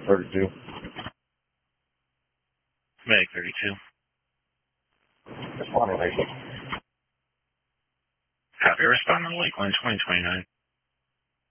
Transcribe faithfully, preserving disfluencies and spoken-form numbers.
thirty-two. Medic thirty-two. Responding, Lakeland. Copy. Respond to Lakeland twenty twenty-nine.